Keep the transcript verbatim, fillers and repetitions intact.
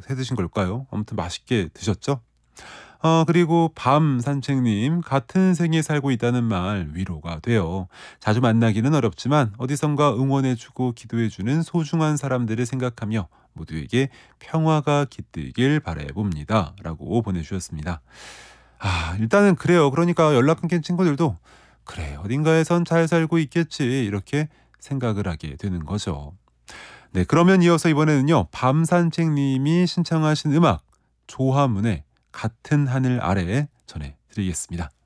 해 드신 걸까요? 아무튼 맛있게 드셨죠? 어 그리고 밤 산책님, 같은 생에 살고 있다는 말 위로가 돼요. 자주 만나기는 어렵지만 어디선가 응원해 주고 기도해 주는 소중한 사람들을 생각하며 모두에게 평화가 깃들길 바래 봅니다. 라고 보내주셨습니다. 아, 일단은 그래요. 그러니까 연락 끊긴 친구들도 그래, 어딘가에선 잘 살고 있겠지, 이렇게 생각을 하게 되는 거죠. 네, 그러면 이어서 이번에는요, 밤산책님이 신청하신 음악 조화문의 같은 하늘 아래 전해드리겠습니다.